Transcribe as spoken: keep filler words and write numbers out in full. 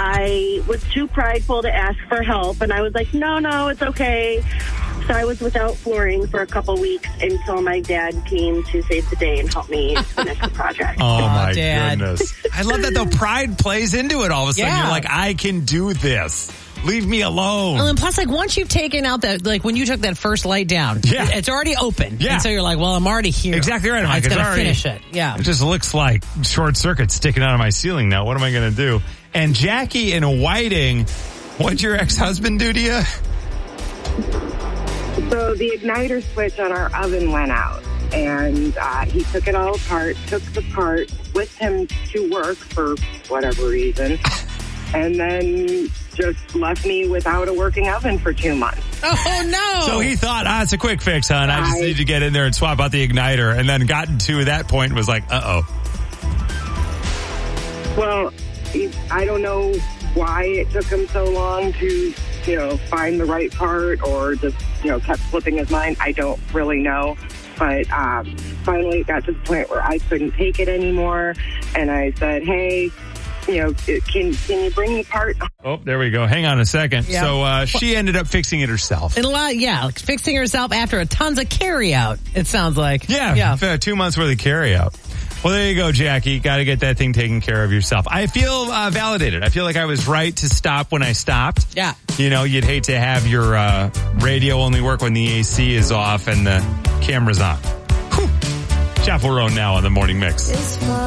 I was too prideful to ask for help, and I was like, no, no, it's okay. So I was without flooring for a couple weeks until my dad came to save the day and help me finish the project. Oh, my Dad. goodness. I love that, though. Pride plays into it all of a sudden. Yeah. You're like, I can do this. Leave me alone. Well, and plus, like, once you've taken out that, like, when you took that first light down, Yeah. it's already open. Yeah. And so you're like, well, I'm already here. Exactly right, Mike. It's It's going to already- finish it. Yeah. It just looks like short circuit sticking out of my ceiling now. What am I going to do? And Jackie in Whiting, what'd your ex-husband do to you? So the igniter switch on our oven went out, and uh, he took it all apart, took the part with him to work for whatever reason, and then just left me without a working oven for two months. Oh, no. So he thought, ah, it's a quick fix, hon. I just I- need to get in there and swap out the igniter. And then gotten to that point and was like, uh-oh. Well, he- I don't know why it took him so long to, you know, find the right part, or just, you know, kept slipping his mind. I don't really know. But um, finally it got to the point where I couldn't take it anymore. And I said, hey, you know, can can you bring the part? Oh, there we go. Hang on a second. Yeah. So uh, she ended up fixing it herself. And a lot, yeah, like fixing herself after a tons of carry out, it sounds like. Yeah, Yeah. f- two months worth of carry out. Well, there you go, Jackie. Got to get that thing taken care of yourself. I feel uh, validated. I feel like I was right to stop when I stopped. Yeah. You know, you'd hate to have your uh, radio only work when the A C is off and the camera's on. Whew. Jeff Larone now on the Morning Mix.